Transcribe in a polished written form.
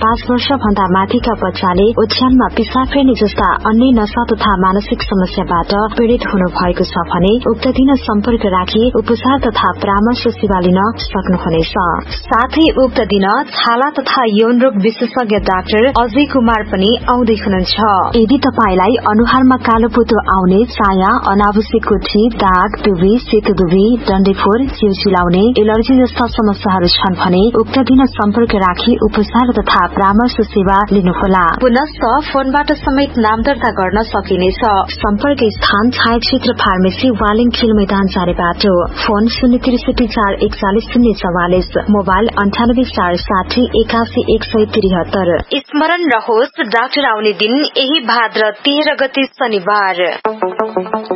5 वर्ष भन्दा माथिका बच्चाले ओछ्यानमा पिसाब फेर्ने जस्ता अन्य नशा तथा मानसिक समस्याबाट पीड़ित हुनु भएको छ भने उक्त दिन सम्पर्क राखी उपचार तथा परामर्श सेवा लिन सक्नुहुनेछ। साथै उक्त दिन छाला तथा यौन रोग विशेषज्ञ डाक्टर अजय कुमार पनि आउँदै हुनुहुन्छ। यदि तपाईलाई अनुहारमा कालो पोतो आउने, चाया, अनावश्यक कोठी, दाग, दुबी, सेतो दुबी, डन्डीफोर, जिउ चिलाउने, एलर्जी जस्ता समस्याहरू छन् भने उक्त दिन सम्पर्क राखी उपचार तथा परामर्श सेवा लिनुहोला। पुनश्च फोनबाट समेत नाम दर्ता गर्न सकिनेछ। सम्पर्क स्थान छायाक्षेत्र फार्मेसी, वालिङ खेल मैदान जाने बाटो। Phone 063 441 044, mobile 98 460 81 173। स्मरण रहोस्, डाक्टर आउने दिन यही भाद्र 13 गते शनिबार।